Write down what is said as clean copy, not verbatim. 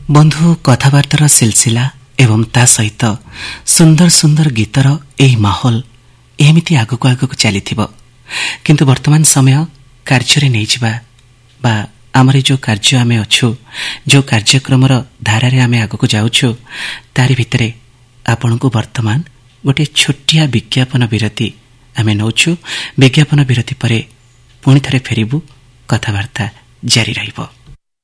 ବନ୍ଧୁ କଥାବାର୍ତ୍ତାର ସିଲସିଲା ଏବଂ ତା ସହିତ ସୁନ୍ଦର ସୁନ୍ଦର ଗୀତର ଏହି ମାହୋଲ ଏମିତି ଆଗକୁ ଆଗକୁ ଚାଲିଥିବ। କିନ୍ତୁ ବର୍ତ୍ତମାନ ସମୟ କାର୍ଯ୍ୟରେ ନେଇଯିବା ବା ଆମର ଯେଉଁ କାର୍ଯ୍ୟ ଆମେ ଅଛୁ, ଯେଉଁ କାର୍ଯ୍ୟକ୍ରମର ଧାରାରେ ଆମେ ଆଗକୁ ଯାଉଛୁ, ତାରି ଭିତରେ ଆପଣଙ୍କୁ ବର୍ତ୍ତମାନ ଗୋଟିଏ ଛୋଟିଆ ବିଜ୍ଞାପନ ବିରତି ଆମେ ନେଉଛୁ। ବିଜ୍ଞାପନ ବିରତି ପରେ ପୁଣି ଥରେ ଫେରିବୁ, କଥାବାର୍ତ୍ତା ଜାରି ରହିବ।